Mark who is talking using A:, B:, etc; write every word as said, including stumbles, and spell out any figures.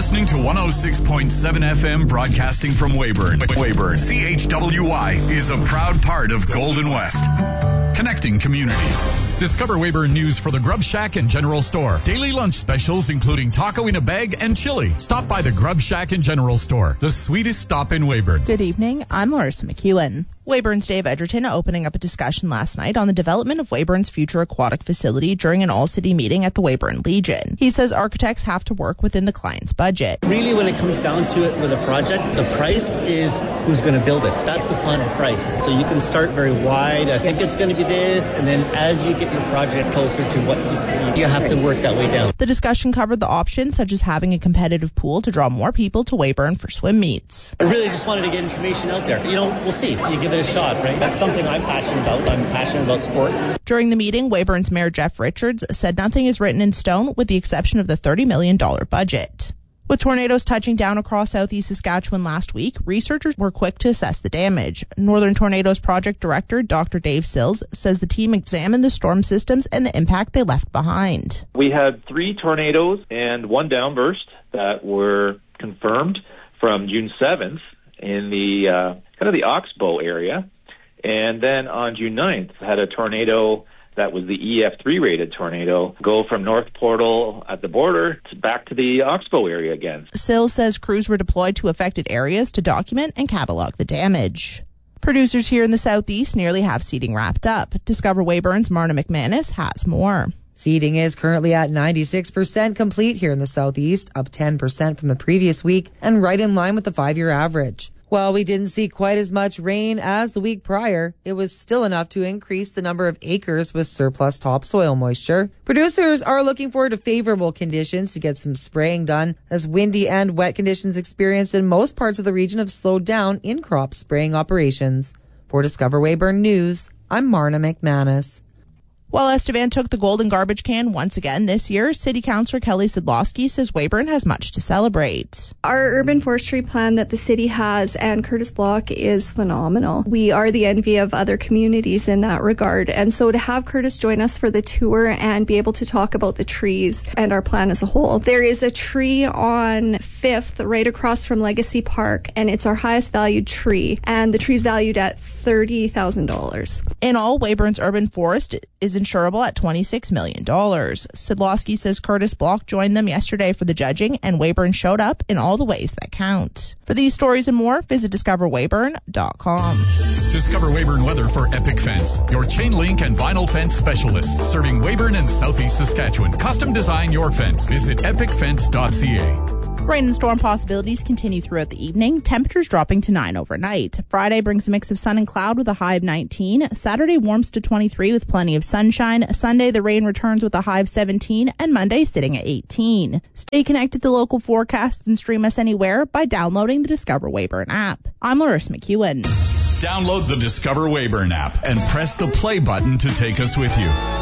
A: listening to one oh six point seven F M broadcasting from Weyburn. Weyburn, C H W Y, is a proud part of Golden West. Connecting communities. Discover Weyburn news for the Grub Shack and General Store. Daily lunch specials including taco in a bag and chili. Stop by the Grub Shack and General Store, the sweetest stop in Weyburn.
B: Good evening, I'm Larissa McEwen. Weyburn's Dave Edgerton opening up a discussion last night on the development of Weyburn's future aquatic facility during an all-city meeting at the Weyburn Legion. He says architects have to work within the client's budget.
C: Really, when it comes down to it with a project, the price is who's going to build it. That's the final price. So you can start very wide. I think it's going to be this, and then as you get your project closer to what you, you have to work that way down.
B: The discussion covered the options such as having a competitive pool to draw more people to Weyburn for swim meets.
C: I really just wanted to get information out there. You know, we'll see. You give it a shot, right? That's something I'm passionate about. I'm passionate about sports.
B: During the meeting, Weyburn's Mayor Jeff Richards said nothing is written in stone with the exception of the thirty million dollars budget. With tornadoes touching down across southeast Saskatchewan last week, researchers were quick to assess the damage. Northern Tornadoes Project Director Doctor Dave Sills says the team examined the storm systems and the impact they left behind.
D: We had three tornadoes and one downburst that were confirmed from June seventh in the uh, kind of the Oxbow area. And then on June ninth, had a tornado that was the E F three rated tornado go from North Portal at the border to back to the Oxbow area again.
B: Sills says crews were deployed to affected areas to document and catalog the damage. Producers here in the southeast nearly have seeding wrapped up. Discover Weyburn's Marna McManus has more.
E: Seeding is currently at ninety-six percent complete here in the southeast, up ten percent from the previous week and right in line with the five-year average. While we didn't see quite as much rain as the week prior, it was still enough to increase the number of acres with surplus topsoil moisture. Producers are looking forward to favorable conditions to get some spraying done, as windy and wet conditions experienced in most parts of the region have slowed down in-crop spraying operations. For Discover Weyburn News, I'm Marna McManus.
B: While Estevan took the golden garbage can once again this year, City Councillor Kelly Sidlowski says Weyburn has much to celebrate.
F: Our urban forestry plan that the city has and Curtis Block is phenomenal. We are the envy of other communities in that regard. And so to have Curtis join us for the tour and be able to talk about the trees and our plan as a whole. There is a tree on fifth right across from Legacy Park, and it's our highest valued tree. And the tree's valued at thirty thousand dollars.
B: In all, Weyburn's urban forest is insurable at twenty-six million dollars. Sidlowski says Curtis Block joined them yesterday for the judging, and Weyburn showed up in all the ways that count. For these stories and more, visit discover weyburn dot com.
A: Discover Weyburn Weather for Epic Fence, your chain link and vinyl fence specialist, serving Weyburn and southeast Saskatchewan. Custom design your fence. Visit epic fence dot c a.
B: Rain and storm possibilities continue throughout the evening. Temperatures dropping to nine overnight. Friday brings a mix of sun and cloud with a high of nineteen. Saturday warms to twenty-three with plenty of sunshine. Sunday the rain returns with a high of seventeen, and Monday sitting at eighteen. Stay connected to local forecasts and stream us anywhere by downloading the Discover Weyburn app. I'm Larissa McEwen.
A: Download the Discover Weyburn app and press the play button to take us with you.